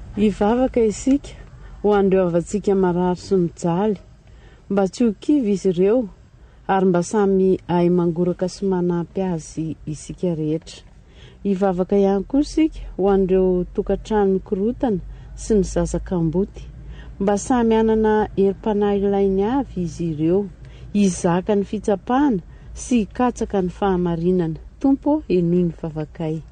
Hivavaka isika ho androavantsika marary sy mijaly, mba tsy ho kivy izy ireo ary mba samy ahay mangoraka sy manampy azy isika rehetra. Hivavaka ihany koa isika ho andreo tokantrano mikorotana sy ny zazak'amboty, mba samy anana herim-panahy ilainy avy izy ireo, hizaka ny fitsapahana sy hikatsaka ny fahamarinana. Tompo enoy ny vavakay.